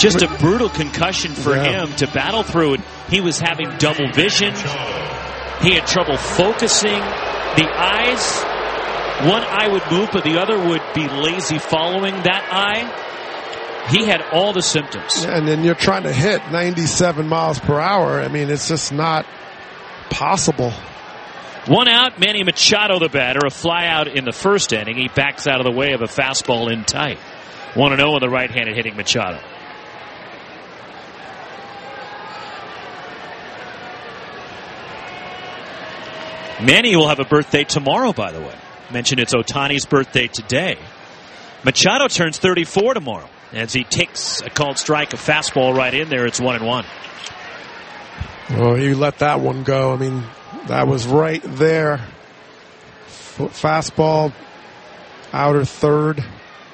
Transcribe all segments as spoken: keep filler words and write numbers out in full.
Just a brutal concussion for yeah. him to battle through. And he was having double vision. He had trouble focusing. The eyes, one eye would move, but the other would be lazy following that eye. He had all the symptoms. And then you're trying to hit ninety-seven miles per hour. I mean, it's just not possible. One out, Manny Machado the batter. A fly out in the first inning. He backs out of the way of a fastball in tight. one and oh on the right-handed hitting Machado. Manny will have a birthday tomorrow, by the way. Mentioned it's Ohtani's birthday today. Machado turns thirty-four tomorrow as he takes a called strike, a fastball right in there. It's one and one. Well, you let that one go. I mean, that was right there. Fastball, outer third.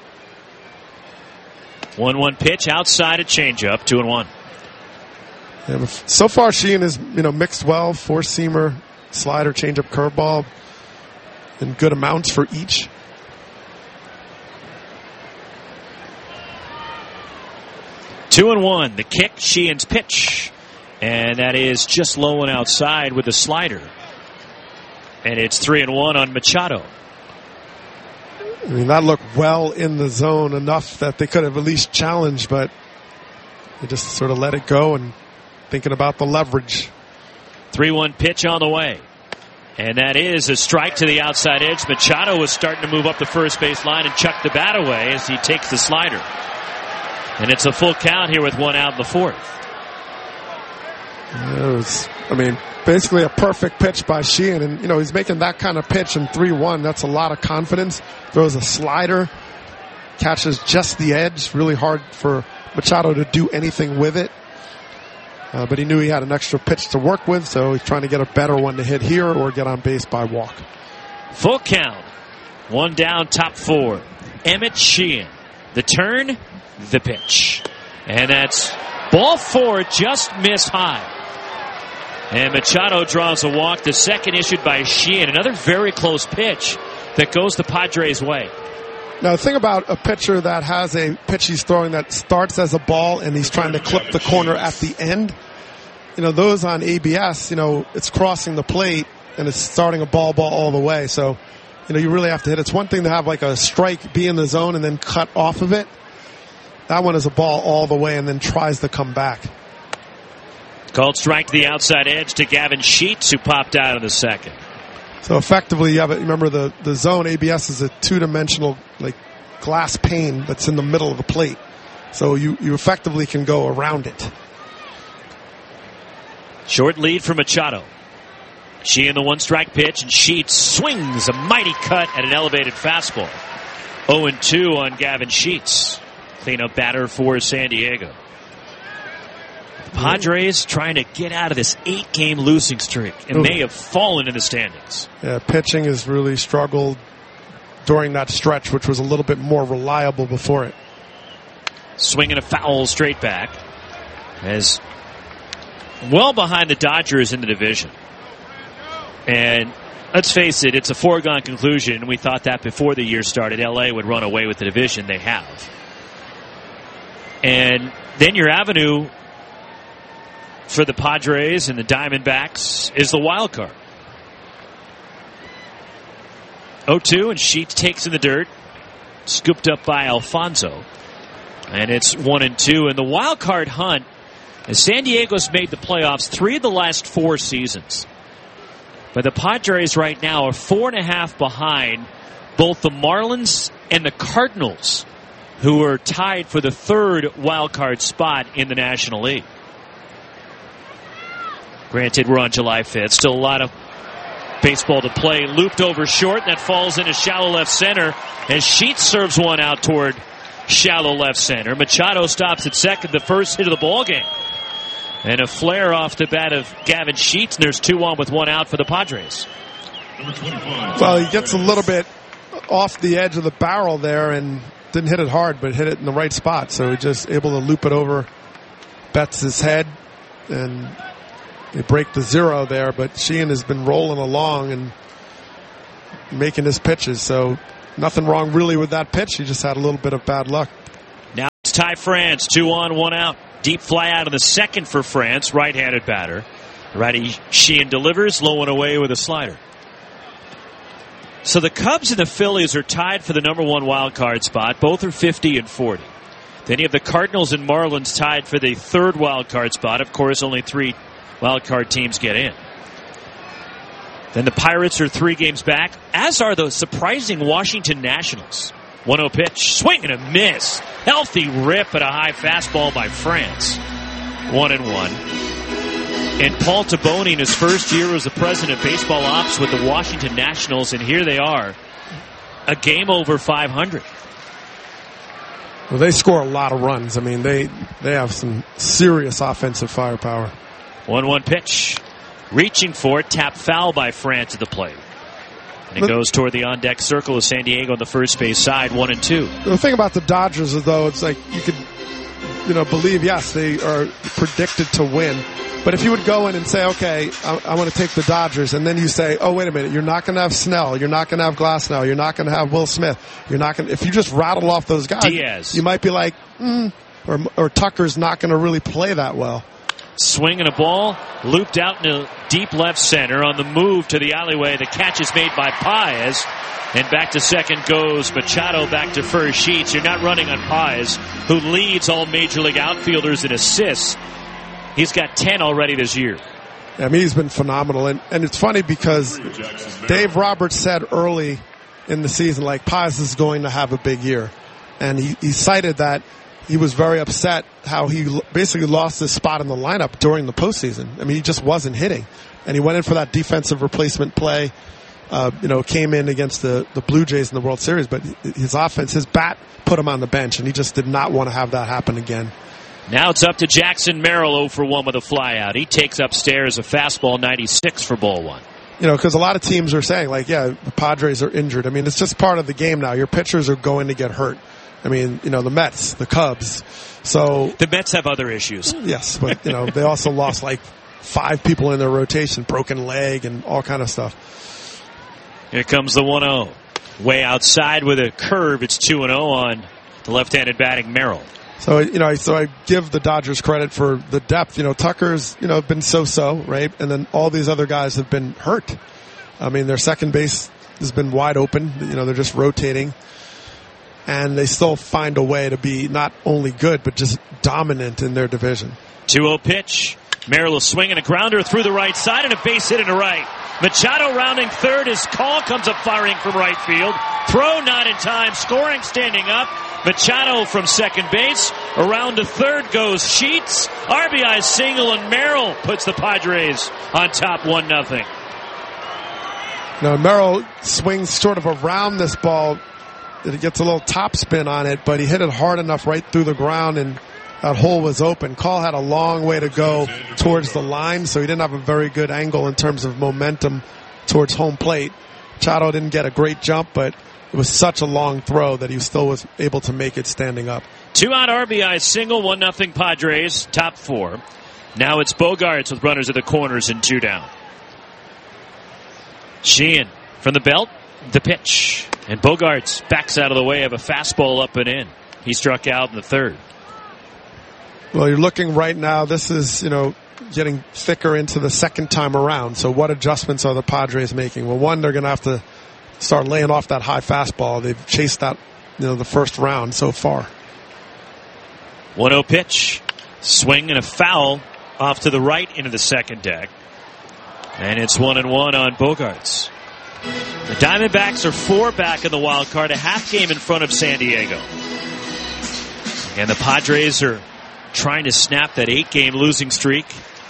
one one pitch, outside a changeup, two and one. Yeah, so far, Sheehan has you know mixed well. Four-seamer, slider, changeup, curveball, in good amounts for each. Two and one. The kick, Sheehan's pitch. And that is just low and outside with the slider. And it's three and one on Machado. I mean, that looked well in the zone enough that they could have at least challenged, but they just sort of let it go and thinking about the leverage. three one pitch on the way. And that is a strike to the outside edge. Machado was starting to move up the first base line and chuck the bat away as he takes the slider. And it's a full count here with one out in the fourth. It was, I mean, basically a perfect pitch by Sheehan. And, you know, he's making that kind of pitch in three one. That's a lot of confidence. Throws a slider, catches just the edge. Really hard for Machado to do anything with it. Uh, but he knew he had an extra pitch to work with, so he's trying to get a better one to hit here or get on base by walk. Full count. One down, top four. Emmett Sheehan. The turn, the pitch. And that's ball four, just miss high. And Machado draws a walk. The second issued by Sheehan. Another very close pitch that goes the Padres' way. Now, the thing about a pitcher that has a pitch he's throwing that starts as a ball and he's trying to clip the corner at the end, you know, those on A B S, you know, it's crossing the plate and it's starting a ball ball all the way. So, you know, you really have to hit. It's one thing to have like a strike be in the zone and then cut off of it. That one is a ball all the way and then tries to come back. Called strike to the outside edge to Gavin Sheets, who popped out in the second. So effectively, you have it. Remember, the, the zone A B S is a two-dimensional like glass pane that's in the middle of the plate. So you, you effectively can go around it. Short lead for Machado. Sheehan the one-strike pitch, and Sheets swings a mighty cut at an elevated fastball. oh and two on Gavin Sheets. Cleanup batter for San Diego. The Padres trying to get out of this eight-game losing streak, and they have fallen in the standings. Yeah, pitching has really struggled during that stretch, which was a little bit more reliable before it. Swinging a foul straight back. As well behind the Dodgers in the division. And let's face it, it's a foregone conclusion. We thought that before the year started, L A would run away with the division. They have. And then your avenue for the Padres and the Diamondbacks is the wild card. oh two, and Sheets takes in the dirt. Scooped up by Alfonso. And it's one and two. And the wild card hunt, as San Diego's made the playoffs three of the last four seasons. But the Padres right now are four and a half behind both the Marlins and the Cardinals, who are tied for the third wild card spot in the National League. Granted, we're on July fifth. Still a lot of baseball to play. Looped over short. That falls into shallow left center as Sheets serves one out toward shallow left center. Machado stops at second, the first hit of the ball game. And a flare off the bat of Gavin Sheets. And there's two on with one out for the Padres. Well, he gets a little bit off the edge of the barrel there and didn't hit it hard, but hit it in the right spot. So he just able to loop it over Betts' head, and they break the zero there. But Sheehan has been rolling along and making his pitches. So nothing wrong really with that pitch. He just had a little bit of bad luck. Now it's Ty France, two on, one out. Deep fly out of the second for France, right-handed batter. Righty Sheehan delivers, low and away with a slider. So the Cubs and the Phillies are tied for the number one wild card spot. Both are fifty and forty. Then you have the Cardinals and Marlins tied for the third wild card spot. Of course, only three wild card teams get in. Then the Pirates are three games back, as are the surprising Washington Nationals. one oh pitch, swing and a miss. Healthy rip at a high fastball by France. One and one. And Paul Taboni in his first year as the president of baseball ops with the Washington Nationals, and here they are, a game over five hundred. Well, they score a lot of runs. I mean, they they have some serious offensive firepower. one one pitch. Reaching for it, tap foul by France at the plate. And it but, goes toward the on-deck circle of San Diego on the first base side, one and two. The thing about the Dodgers is, though, it's like you could, you know, believe, yes, they are predicted to win. But if you would go in and say, okay, I, I want to take the Dodgers, and then you say, oh, wait a minute, you're not going to have Snell, you're not going to have Glasnow, you're not going to have Will Smith, you're not going. If you just rattle off those guys, Diaz. You might be like, mm, or, or Tucker's not going to really play that well. Swing and a ball looped out into deep left center on the move to the alleyway. The catch is made by Páez, and back to second goes Machado. Back to first. Sheets. You're not running on Páez, who leads all major league outfielders in assists. He's got ten already this year. I mean, he's been phenomenal, and and it's funny because Dave Roberts said early in the season, like, Páez is going to have a big year, and he, he cited that. He was very upset how he basically lost his spot in the lineup during the postseason. I mean, he just wasn't hitting. And he went in for that defensive replacement play, uh, you know, came in against the, the Blue Jays in the World Series. But his offense, his bat put him on the bench, and he just did not want to have that happen again. Now it's up to Jackson Merrill, oh for one with a flyout. He takes upstairs a fastball, ninety-six for ball one. You know, because a lot of teams are saying, like, yeah, the Padres are injured. I mean, it's just part of the game now. Your pitchers are going to get hurt. I mean, you know, the Mets, the Cubs. So the Mets have other issues. Yes, but, you know, they also lost like five people in their rotation, broken leg and all kind of stuff. Here comes the one oh. Way outside with a curve. It's two and oh on the left-handed batting Merrill. So, you know, so I give the Dodgers credit for the depth. You know, Tucker's, you know, been so-so, right? And then all these other guys have been hurt. I mean, their second base has been wide open. You know, they're just rotating. And they still find a way to be not only good, but just dominant in their division. two oh pitch. Merrill will swing and a grounder through the right side and a base hit into right. Machado rounding third. His call comes up firing from right field. Throw not in time. Scoring standing up. Machado from second base. Around to third goes Sheets. R B I single, and Merrill puts the Padres on top one nothing. Now Merrill swings sort of around this ball. It gets a little top spin on it, but he hit it hard enough right through the ground, and that hole was open. Call had a long way to go towards the line, so he didn't have a very good angle in terms of momentum towards home plate. Machado didn't get a great jump, but it was such a long throw that he still was able to make it standing up. Two out R B I single, one nothing Padres, top four. Now it's Bogaerts with runners at the corners and two down. Sheehan from the belt, the pitch. And Bogaerts backs out of the way of a fastball up and in. He struck out in the third. Well, you're looking right now, this is, you know, getting thicker into the second time around. So what adjustments are the Padres making? Well, one, they're going to have to start laying off that high fastball. They've chased that, you know, the first round so far. one oh pitch. Swing and a foul off to the right into the second deck. And it's one and one on Bogaerts. The Diamondbacks are four back in the wild card, a half game in front of San Diego. And the Padres are trying to snap that eight-game losing streak.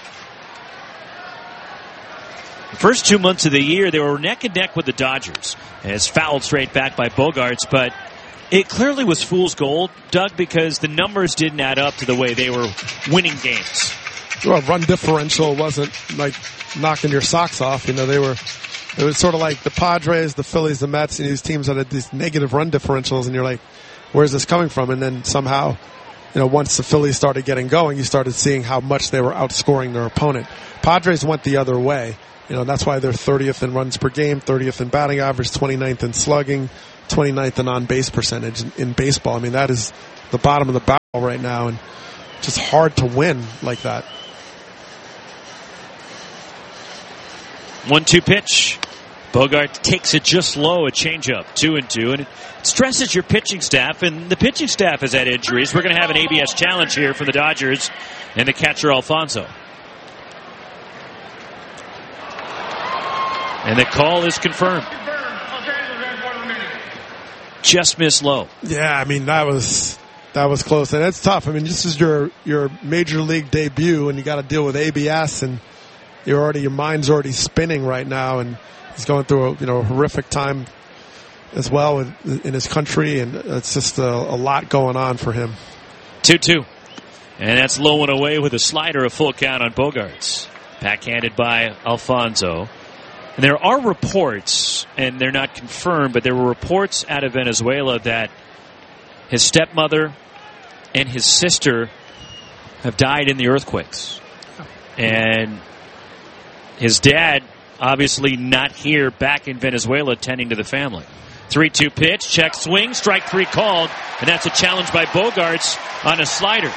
The first two months of the year, they were neck and neck with the Dodgers. And it's fouled straight back by Bogaerts, but it clearly was fool's gold, Doug, because the numbers didn't add up to the way they were winning games. Well, run differential wasn't like knocking your socks off. You know, they were... It was sort of like the Padres, the Phillies, the Mets, and these teams that had these negative run differentials, and you're like, where's this coming from? And then somehow, you know, once the Phillies started getting going, you started seeing how much they were outscoring their opponent. Padres went the other way. You know, that's why they're thirtieth in runs per game, thirtieth in batting average, twenty-ninth in slugging, twenty-ninth in on-base percentage in, in baseball. I mean, that is the bottom of the barrel right now, and just hard to win like that. one two pitch. Bogart takes it just low, a changeup, two and two, and it stresses your pitching staff, and the pitching staff has had injuries. We're going to have an A B S challenge here for the Dodgers and the catcher Alfonso. And the call is confirmed. Just missed low. Yeah, I mean, that was that was close, and it's tough. I mean, this is your your major league debut, and you got to deal with A B S, and you're already your mind's already spinning right now, and he's going through a you know a horrific time as well with, in his country, and it's just a, a lot going on for him. two two. And that's low and away with a slider, a full count on Bogarts. Backhanded by Alfonso. And there are reports, and they're not confirmed, but there were reports out of Venezuela that his stepmother and his sister have died in the earthquakes. And his dad, obviously not here, back in Venezuela, tending to the family. three two pitch, check swing, strike three called, and that's a challenge by Bogarts on a slider.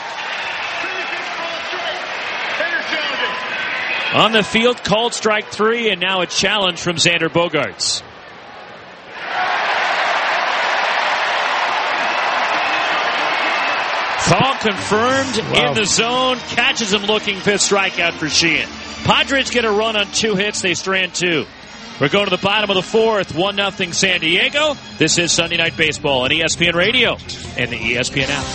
On the field, called strike three, and now a challenge from Xander Bogarts. Call confirmed. Wow. In the zone, catches him looking, fifth strikeout for Sheehan. Padres get a run on two hits, they strand two. We're going to the bottom of the fourth, one nothing San Diego. This is Sunday Night Baseball on E S P N Radio and the E S P N app.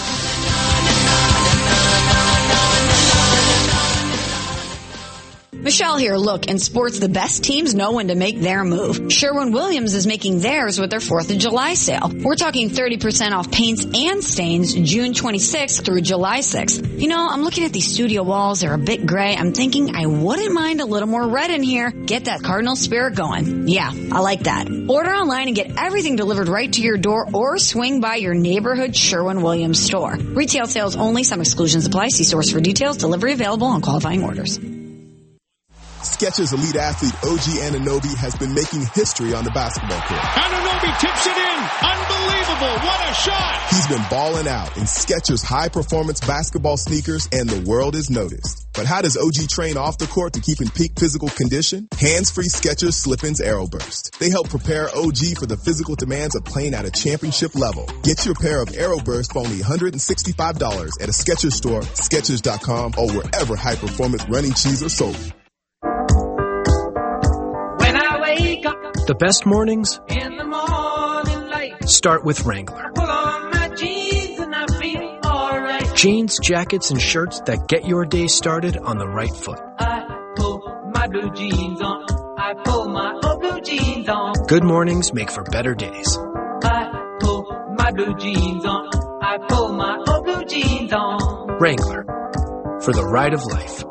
Michelle here. Look, in sports, the best teams know when to make their move. Sherwin-Williams is making theirs with their fourth of July sale. We're talking thirty percent off paints and stains June twenty-sixth through July sixth. You know, I'm looking at these studio walls. They're a bit gray. I'm thinking I wouldn't mind a little more red in here. Get that Cardinal spirit going. Yeah, I like that. Order online and get everything delivered right to your door or swing by your neighborhood Sherwin-Williams store. Retail sales only. Some exclusions apply. See source for details. Delivery available on qualifying orders. Skechers elite athlete O G Anunoby has been making history on the basketball court. Anunoby tips it in. Unbelievable. What a shot. He's been balling out in Skechers high-performance basketball sneakers, and the world has noticed. But how does O G train off the court to keep in peak physical condition? Hands-free Skechers Slip-ins Aeroburst. They help prepare O G for the physical demands of playing at a championship level. Get your pair of Aeroburst for only one hundred sixty-five dollars at a Skechers store, Skechers dot com, or wherever high-performance running shoes are sold. The best mornings in the morning light start with Wrangler. Pull on my jeans and I feel alright. Jeans, jackets, and shirts that get your day started on the right foot. I pull my blue jeans on. I pull my old blue jeans on. Good mornings make for better days. I pull my blue jeans on. I pull my old blue jeans on. Wrangler, for the ride of life.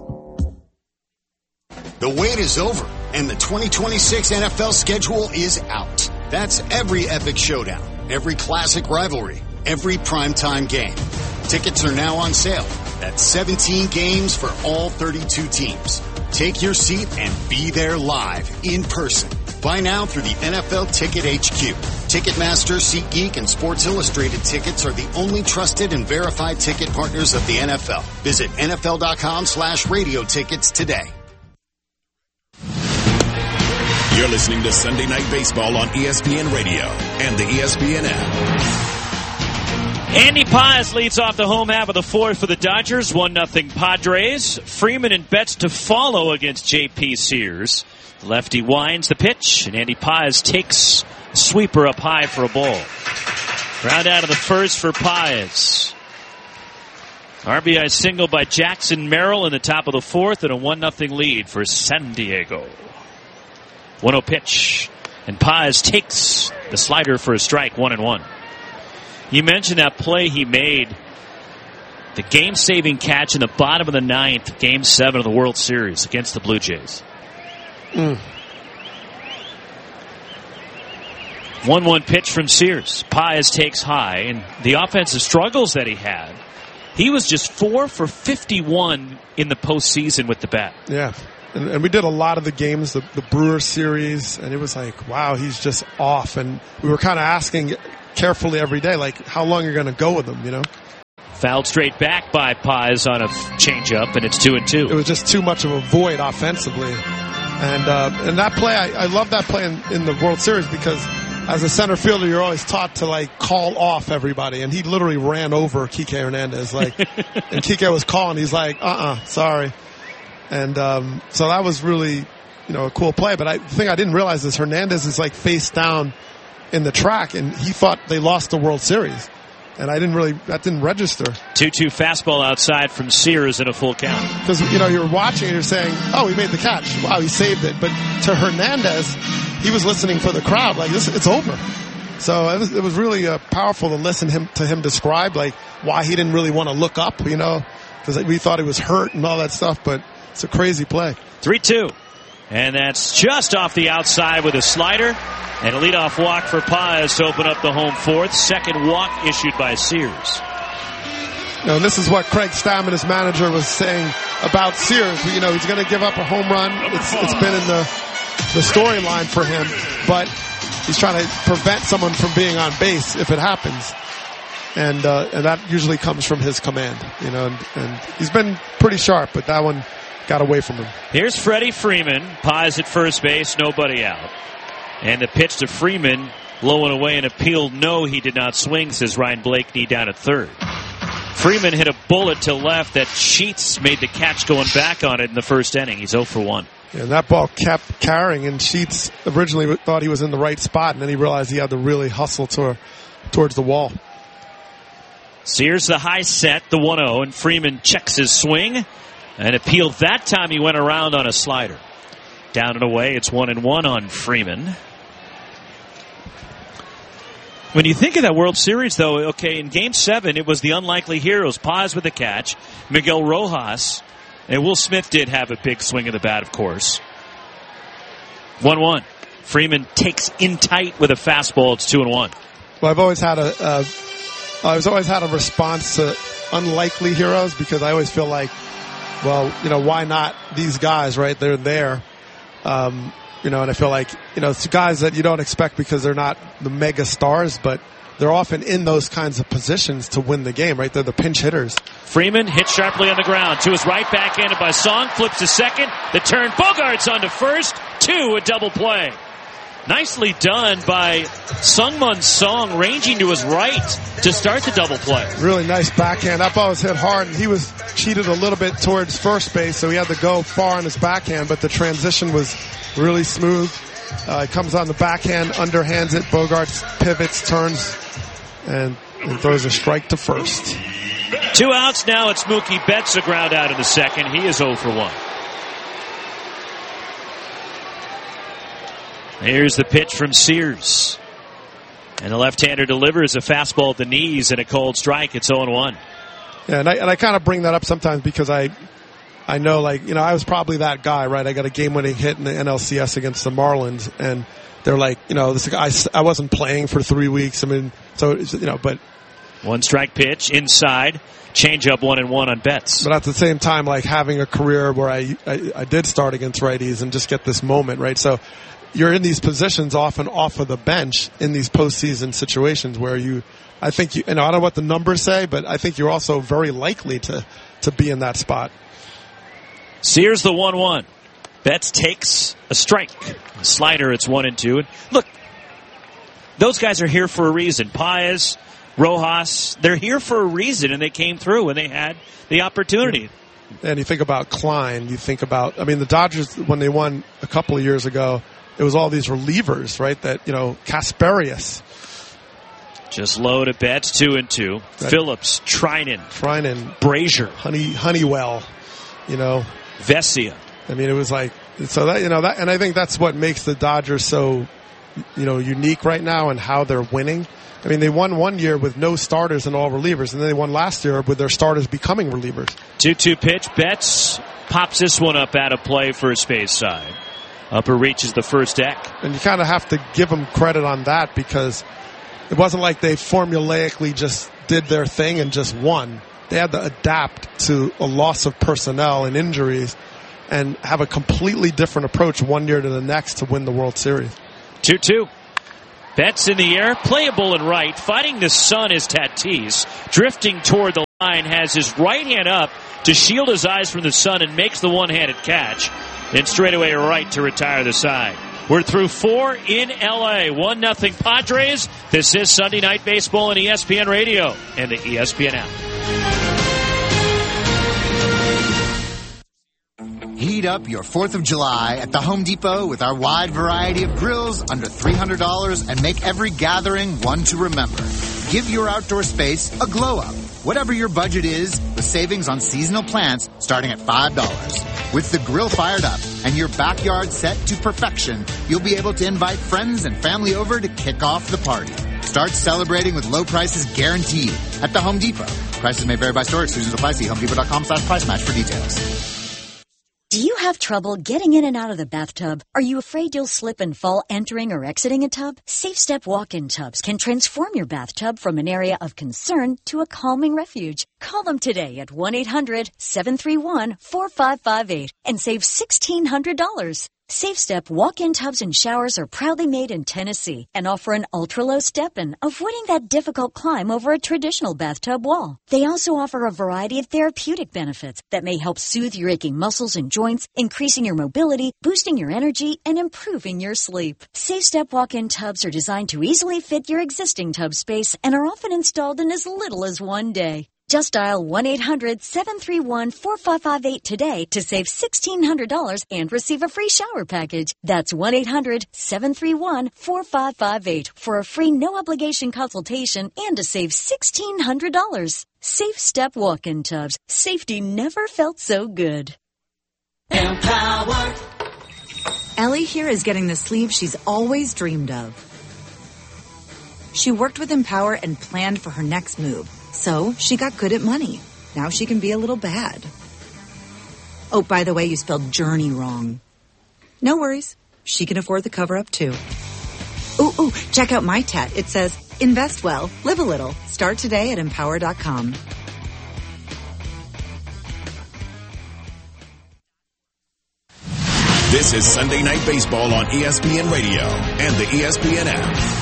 The wait is over, and the twenty twenty-six N F L schedule is out. That's every epic showdown, every classic rivalry, every primetime game. Tickets are now on sale. That's seventeen games for all thirty-two teams. Take your seat and be there live, in person. Buy now through the N F L Ticket H Q. Ticketmaster, SeatGeek, and Sports Illustrated tickets are the only trusted and verified ticket partners of the N F L. Visit N F L dot com slash radio tickets today. You're listening to Sunday Night Baseball on E S P N Radio and the E S P N app. Andy Paz leads off the home half of the fourth for the Dodgers. one nothing Padres. Freeman and Betts to follow against J P Sears. The lefty winds the pitch, and Andy Paz takes a sweeper up high for a ball. Ground out of the first for Paz. R B I single by Jackson Merrill in the top of the fourth, and a one nothing lead for San Diego. one oh pitch, and Paz takes the slider for a strike, one and one. You mentioned that play he made, the game-saving catch in the bottom of the ninth, Game seven of the World Series against the Blue Jays. Mm. one one pitch from Sears. Paz takes high, and the offensive struggles that he had, he was just four for fifty-one in the postseason with the bat. Yeah. And, and we did a lot of the games, the, the Brewer series, and it was like, wow, he's just off. And we were kind of asking, carefully every day, like how long you're going to go with them, you know? Fouled straight back by Paz on a changeup, and it's two and two. It was just too much of a void offensively. And uh, and that play, I, I love that play in, in the World Series because as a center fielder, you're always taught to like call off everybody. And he literally ran over Kike Hernandez. Like, and Kike was calling. He's like, uh-uh, sorry. And um, so that was really, you know, a cool play. But I, the thing I didn't realize is Hernandez is like face down in the track, and he thought they lost the World Series. And I didn't really, that didn't register. two two fastball outside from Sears in a full count. Because, you know, you're watching and you're saying, oh, he made the catch. Wow, he saved it. But to Hernandez, he was listening for the crowd, like, this, it's over. So it was, it was really uh, powerful to listen him, to him describe, like, why he didn't really want to look up, you know, because we thought he was hurt and all that stuff. But it's a crazy play. three two. And that's just off the outside with a slider. And a leadoff walk for Paz to open up the home fourth. Second walk issued by Sears. You know, and this is what Craig Stammen, his manager, was saying about Sears. You know, he's going to give up a home run. It's, it's been in the, the storyline for him. But he's trying to prevent someone from being on base if it happens. And, uh, and that usually comes from his command. You know, and, and he's been pretty sharp, but that one got away from him. Here's Freddie Freeman. Paz at first base, nobody out. And the pitch to Freeman, low and away, and appealed no, he did not swing, says Ryan Blakeney down at third. Freeman hit a bullet to left that Sheets made the catch going back on it in the first inning. He's oh for one. Yeah, and that ball kept carrying, and Sheets originally thought he was in the right spot, and then he realized he had to really hustle to, towards the wall. Sears the high set, the one oh, and Freeman checks his swing, and appealed that time he went around on a slider. Down and away, it's one and one on Freeman. When you think of that World Series, though, okay, in Game seven, it was the unlikely heroes. Paz with a catch, Miguel Rojas, and Will Smith did have a big swing of the bat, of course. one one. Freeman takes in tight with a fastball. It's two and one. Well, I've always had a, uh, I've always had a response to unlikely heroes because I always feel like, well, you know, why not these guys, right? They're there. Um, You know, and I feel like, you know, it's guys that you don't expect because they're not the mega stars, but they're often in those kinds of positions to win the game, right? They're the pinch hitters. Freeman hit sharply on the ground to his right, backhanded by Song, flips to second, the turn, Bogaerts onto first, two, a double play. Nicely done by Sungmun Song, ranging to his right to start the double play. Really nice backhand. That ball was hit hard, and he was cheated a little bit towards first base, so he had to go far on his backhand, but the transition was really smooth. Uh, it comes on the backhand, underhands it. Bogaerts pivots, turns, and, and throws a strike to first. Two outs now. It's Mookie Betts, a ground out in the second. He is oh for one. Here's the pitch from Sears. And the left-hander delivers a fastball at the knees and a cold strike. It's oh and one. Yeah, and I, and I kind of bring that up sometimes because I I know, like, you know, I was probably that guy, right? I got a game-winning hit in the N L C S against the Marlins, and they're like, you know, this guy, I wasn't playing for three weeks. I mean, so, you know, but. One strike pitch, inside, change up one and one on Betts. But at the same time, like, having a career where I, I, I did start against righties and just get this moment, right? So you're in these positions often off of the bench in these postseason situations where you, I think, you, you know, I don't know what the numbers say, but I think you're also very likely to, to be in that spot. Sears the one one. Betts takes a strike. Slider, it's one and two. And look, those guys are here for a reason. Paez, Rojas, they're here for a reason, and they came through and they had the opportunity. And you think about Klein, you think about, I mean, the Dodgers, when they won a couple of years ago, it was all these relievers, right? That, you know, Kasperius. Just low to Betts, two and two. That, Phillips, Trinan. Trinan. Brazier. Honey, Honeywell, you know. Vesia. I mean, it was like, so that, you know, that, and I think that's what makes the Dodgers so, you know, unique right now and how they're winning. I mean, they won one year with no starters and all relievers, and then they won last year with their starters becoming relievers. two two pitch. Betts pops this one up out of play for his base side. Upper reaches the first deck. And you kind of have to give them credit on that because it wasn't like they formulaically just did their thing and just won. They had to adapt to a loss of personnel and injuries and have a completely different approach one year to the next to win the World Series. two two. Betts in the air, playable and right. Fighting the sun is Tatis. Drifting toward the line, has his right hand up to shield his eyes from the sun and makes the one-handed catch. Then straightaway right to retire the side. We're through four in L A. one nothing Padres. This is Sunday Night Baseball on E S P N Radio and the E S P N app. Heat up your fourth of July at the Home Depot with our wide variety of grills under three hundred dollars and make every gathering one to remember. Give your outdoor space a glow up. Whatever your budget is, with savings on seasonal plants starting at five dollars. With the grill fired up and your backyard set to perfection, you'll be able to invite friends and family over to kick off the party. Start celebrating with low prices guaranteed at the Home Depot. Prices may vary by store. Exclusions apply. See homedepot.com slash price match for details. Do you have trouble getting in and out of the bathtub? Are you afraid you'll slip and fall entering or exiting a tub? Safe Step walk-in tubs can transform your bathtub from an area of concern to a calming refuge. Call them today at one eight hundred seven three one four five five eight and save sixteen hundred dollars. Safe Step walk-in tubs and showers are proudly made in Tennessee and offer an ultra-low step-in, avoiding that difficult climb over a traditional bathtub wall. They also offer a variety of therapeutic benefits that may help soothe your aching muscles and joints, increasing your mobility, boosting your energy, and improving your sleep. Safe Step walk-in tubs are designed to easily fit your existing tub space and are often installed in as little as one day. Just dial one eight hundred seven three one four five five eight today to save sixteen hundred dollars and receive a free shower package. That's one eight hundred seven three one four five five eight for a free no-obligation consultation and to save sixteen hundred dollars. Safe Step walk-in tubs. Safety never felt so good. Empower. Ellie here is getting the sleeve she's always dreamed of. She worked with Empower and planned for her next move. So she got good at money. Now she can be a little bad. Oh, by the way, you spelled journey wrong. No worries. She can afford the cover-up, too. Ooh, ooh, check out my tat. It says, invest well, live a little. Start today at empower dot com. This is Sunday Night Baseball on E S P N Radio and the E S P N app.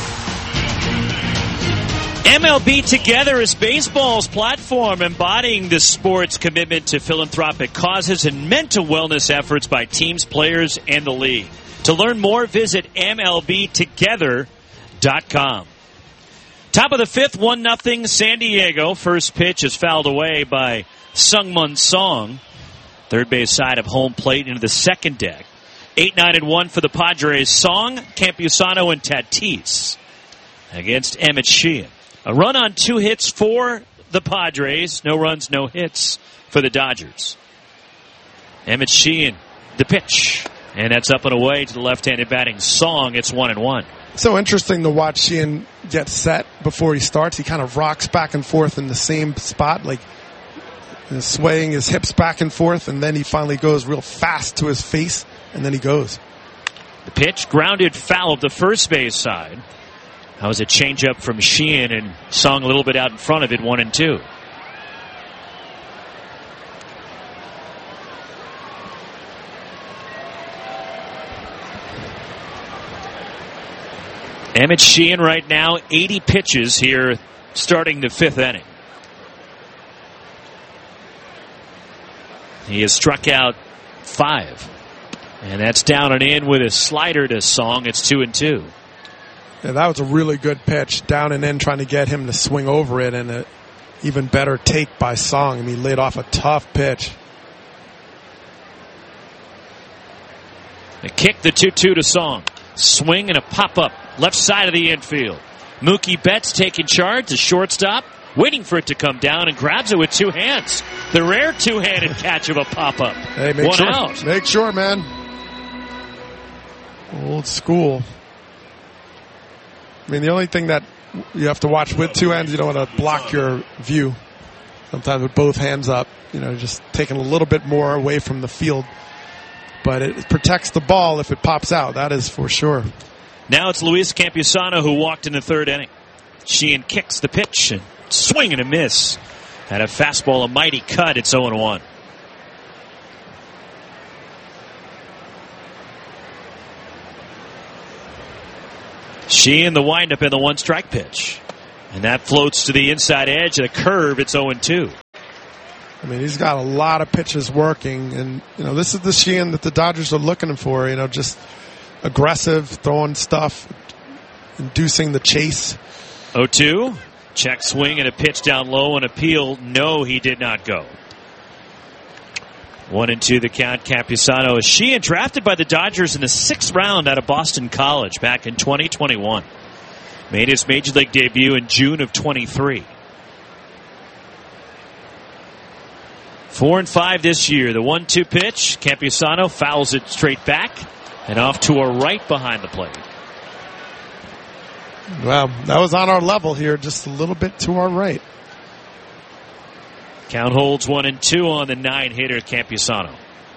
M L B Together is baseball's platform embodying the sport's commitment to philanthropic causes and mental wellness efforts by teams, players, and the league. To learn more, visit M L B together dot com. Top of the fifth, one nothing San Diego. First pitch is fouled away by Sungmun Song. Third base side of home plate into the second deck. eight nine and one for the Padres. Song, Campusano, and Tatis against Emmett Sheehan. A run on two hits for the Padres. No runs, no hits for the Dodgers. Emmett Sheehan, the pitch. And that's up and away to the left-handed batting Song. It's one and one. So interesting to watch Sheehan get set before he starts. He kind of rocks back and forth in the same spot, like swaying his hips back and forth, and then he finally goes real fast to his face, and then he goes. The pitch, grounded foul of the first base side. That was a changeup from Sheehan, and Song a little bit out in front of it, one and two. Emmett Sheehan right now, eighty pitches here starting the fifth inning. He has struck out five. And that's down and in with a slider to Song. It's two and two. Yeah, that was a really good pitch, down and in, trying to get him to swing over it, and an even better take by Song. I mean, he laid off a tough pitch. A kick, the two two to Song. Swing and a pop-up, left side of the infield. Mookie Betts taking charge, the shortstop, waiting for it to come down, and grabs it with two hands. The rare two-handed catch of a pop-up. Hey, make One sure, out. Make sure, man. Old school. I mean, the only thing that you have to watch with two hands, you don't want to block your view. Sometimes with both hands up, you know, just taking a little bit more away from the field. But it protects the ball if it pops out. That is for sure. Now it's Luis Campusano who walked in the third inning. Sheehan kicks the pitch and swing and a miss. Had a fastball, a mighty cut. It's oh and one. Sheehan, the windup, and the one strike pitch. And that floats to the inside edge. The curve, it's oh and two. I mean, he's got a lot of pitches working. And, you know, this is the Sheehan that the Dodgers are looking for. You know, just aggressive, throwing stuff, inducing the chase. oh two. Check swing and a pitch down low and appeal. No, he did not go. One and two the count. Campusano. Sheehan drafted by the Dodgers in the sixth round out of Boston College back in twenty twenty-one. Made his major league debut in June of twenty-three. Four and five this year. The one two pitch. Campusano fouls it straight back and off to a right behind the plate. Well, that was on our level here, just a little bit to our right. Count holds one and two on the nine-hitter Campusano.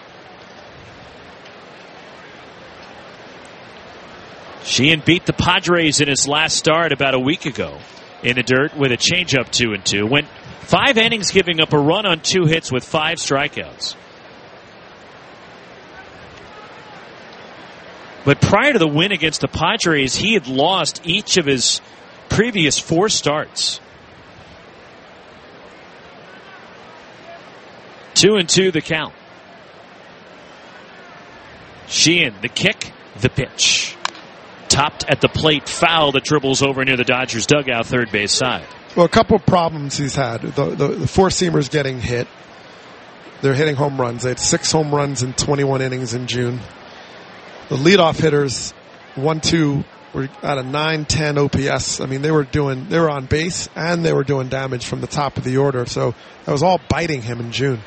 Sheehan beat the Padres in his last start about a week ago in the dirt with a changeup two and two. Went five innings, giving up a run on two hits with five strikeouts. But prior to the win against the Padres, he had lost each of his previous four starts. Two and two the count. Sheehan, the kick, the pitch. Topped at the plate, foul that dribbles over near the Dodgers dugout, third base side. Well, a couple of problems he's had. The, the, the four-seamer's getting hit. They're hitting home runs. They had six home runs in twenty-one innings in June. The leadoff hitters, one two, were at a nine ten O P S. I mean, they were doing, they were on base and they were doing damage from the top of the order. So that was all biting him in June.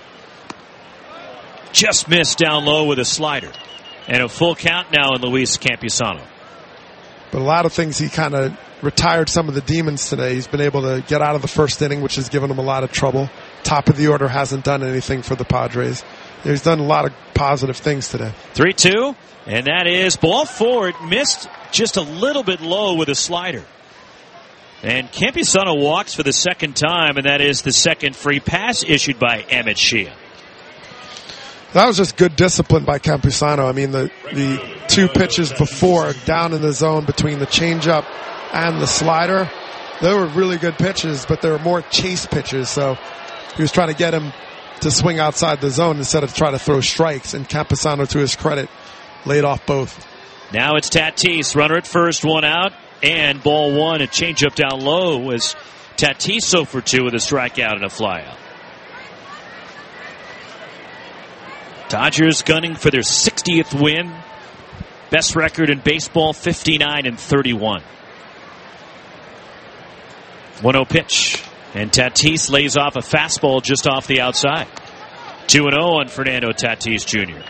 Just missed down low with a slider. And a full count now in Luis Campusano. But a lot of things, he kind of retired some of the demons today. He's been able to get out of the first inning, which has given him a lot of trouble. Top of the order hasn't done anything for the Padres. He's done a lot of positive things today. three two, and that is ball forward. Missed just a little bit low with a slider. And Campusano walks for the second time, and that is the second free pass issued by Emmett Sheehan. That was just good discipline by Campusano. I mean, the, the two pitches before, down in the zone between the changeup and the slider, they were really good pitches, but they were more chase pitches. So he was trying to get him to swing outside the zone instead of trying to throw strikes. And Campusano, to his credit, laid off both. Now it's Tatis, runner at first, one out, and ball one. A changeup down low was Tatis oh for two with a strikeout and a flyout. Dodgers gunning for their sixtieth win. Best record in baseball, fifty-nine and thirty-one. one oh pitch. And Tatis lays off a fastball just off the outside. two and oh on Fernando Tatis Junior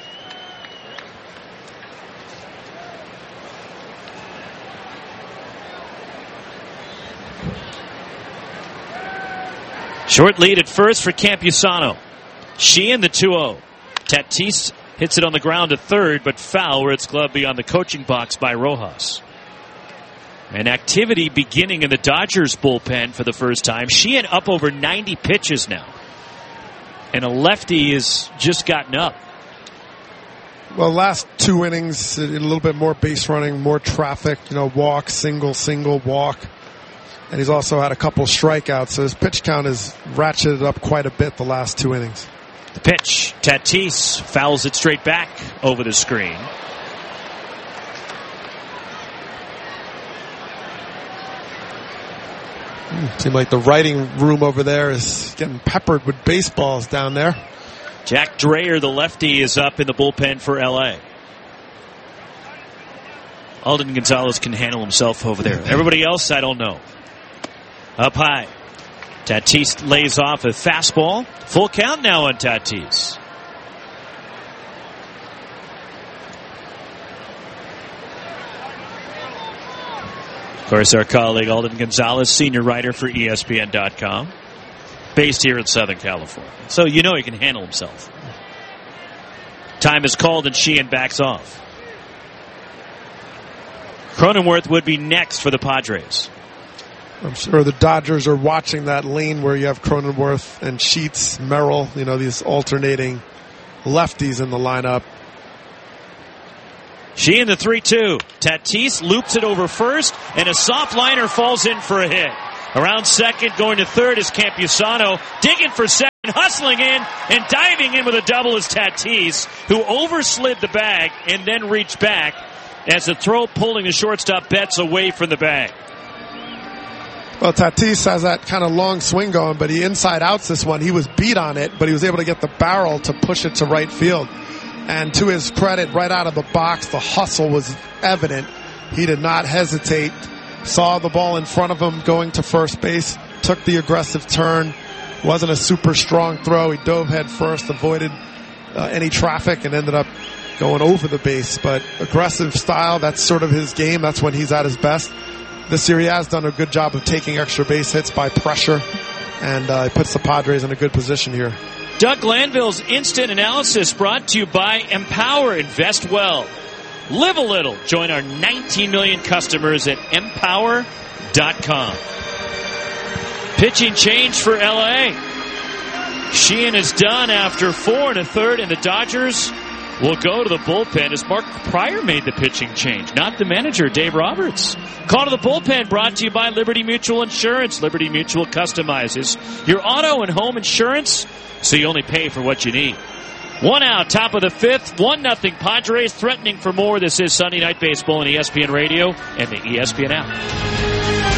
Short lead at first for Campusano. Sheehan, the two oh. Tatis hits it on the ground to third, but foul where it's gloved beyond the coaching box by Rojas. And activity beginning in the Dodgers bullpen for the first time. Sheehan up over ninety pitches now. And a lefty has just gotten up. Well, last two innings, a little bit more base running, more traffic, you know, walk, single, single, walk. And he's also had a couple strikeouts, so his pitch count has ratcheted up quite a bit the last two innings. The pitch, Tatis fouls it straight back over the screen. Mm, seems like the writing room over there is getting peppered with baseballs down there. Jack Dreyer, the lefty, is up in the bullpen for L A. Alden Gonzalez can handle himself over there. Everybody else, I don't know. Up high. Tatis lays off a fastball. Full count now on Tatis. Of course, our colleague Alden Gonzalez, senior writer for E S P N dot com, based here in Southern California. So you know he can handle himself. Time is called and Sheehan backs off. Cronenworth would be next for the Padres. I'm sure the Dodgers are watching that lane where you have Cronenworth and Sheets, Merrill, you know, these alternating lefties in the lineup. She in the three two. Tatis loops it over first, and a soft liner falls in for a hit. Around second, going to third is Campusano. Digging for second, hustling in, and diving in with a double is Tatis, who overslid the bag and then reached back as the throw pulling the shortstop Betts away from the bag. Well, Tatis has that kind of long swing going, but he inside outs this one. He was beat on it, but he was able to get the barrel to push it to right field. And to his credit, right out of the box, the hustle was evident. He did not hesitate. Saw the ball in front of him going to first base, took the aggressive turn. Wasn't a super strong throw. He dove head first, avoided uh, any traffic, and ended up going over the base. But aggressive style, that's sort of his game. That's when he's at his best. This year he has done a good job of taking extra base hits by pressure, and uh, he puts the Padres in a good position here. Doug Glanville's instant analysis brought to you by Empower. Invest well. Live a little. Join our nineteen million customers at empower dot com. Pitching change for L A. Sheehan is done after four and a third, and the Dodgers will go to the bullpen as Mark Pryor made the pitching change, not the manager, Dave Roberts. Call to the bullpen brought to you by Liberty Mutual Insurance. Liberty Mutual customizes your auto and home insurance so you only pay for what you need. One out, top of the fifth, one nothing Padres threatening for more. This is Sunday Night Baseball on E S P N Radio and the E S P N app.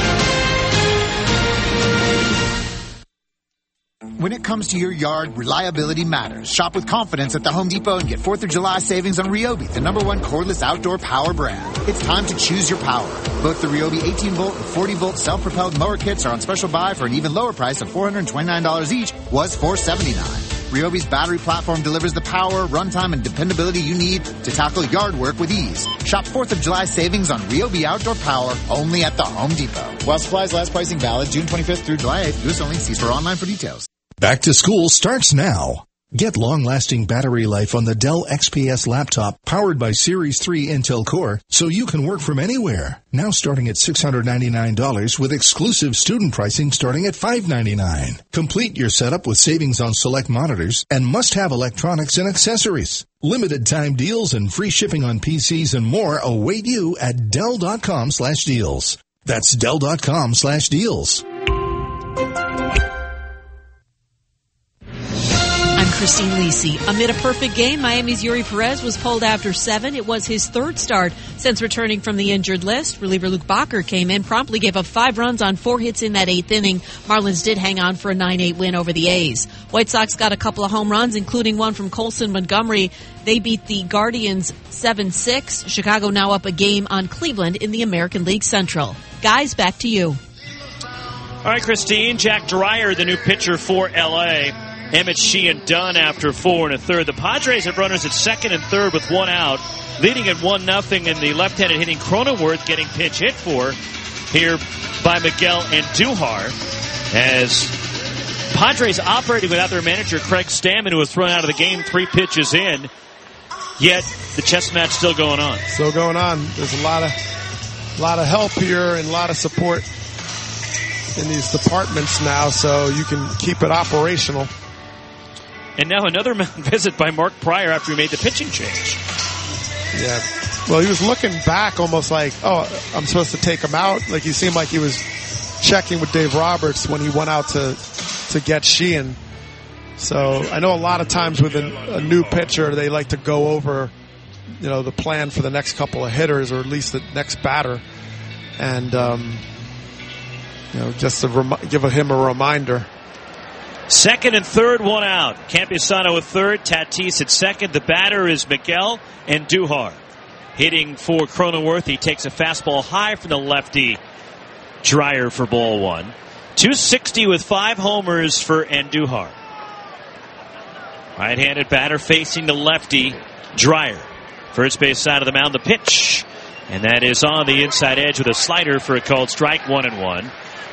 When it comes to your yard, reliability matters. Shop with confidence at the Home Depot and get fourth of July savings on Ryobi, the number one cordless outdoor power brand. It's time to choose your power. Both the Ryobi eighteen volt and forty volt self-propelled mower kits are on special buy for an even lower price of four hundred twenty-nine dollars each, was four hundred seventy-nine dollars. Ryobi's battery platform delivers the power, runtime, and dependability you need to tackle yard work with ease. Shop fourth of July savings on Ryobi outdoor power only at the Home Depot. While supplies last, pricing valid June twenty-fifth through July eighth. U S only. See store online for details. Back to school starts now. Get long-lasting battery life on the Dell X P S laptop powered by Series three Intel Core so you can work from anywhere. Now starting at six hundred ninety-nine dollars with exclusive student pricing starting at five hundred ninety-nine dollars. Complete your setup with savings on select monitors and must-have electronics and accessories. Limited time deals and free shipping on P Cs and more await you at Dell.com slash deals. That's Dell.com slash deals. Christine Lisi. Amid a perfect game, Miami's Yuri Perez was pulled after seven. It was his third start since returning from the injured list. Reliever Luke Bacher came in, promptly gave up five runs on four hits in that eighth inning. Marlins did hang on for a nine eight win over the A's. White Sox got a couple of home runs, including one from Colson Montgomery. They beat the Guardians seven six. Chicago now up a game on Cleveland in the American League Central. Guys, back to you. All right, Christine. Jack Dreyer, the new pitcher for L A. Emmett Sheehan done after four and a third. The Padres have runners at second and third with one out, leading at one nothing, and the left-handed hitting Cronenworth getting pinch hit for here by Miguel Andujar as Padres operating without their manager Craig Stammen, who was thrown out of the game three pitches in, yet the chess match still going on. Still going on. There's a lot of, a lot of help here and a lot of support in these departments now, so you can keep it operational. And now another mound visit by Mark Pryor after he made the pitching change. Yeah. Well, he was looking back almost like, oh, I'm supposed to take him out. Like he seemed like he was checking with Dave Roberts when he went out to, to get Sheehan. So I know a lot of times with a, a new pitcher, they like to go over, you know, the plan for the next couple of hitters or at least the next batter. And, um, you know, just to rem- give him a reminder. Second and third, one out. Campusano at third, Tatis at second. The batter is Miguel Andujar. Hitting for Cronenworth. He takes a fastball high from the lefty. Dreyer for ball one. two sixty with five homers for Andujar. Right-handed batter facing the lefty, Dreyer. First base side of the mound, the pitch. And that is on the inside edge with a slider for a called strike, one and one.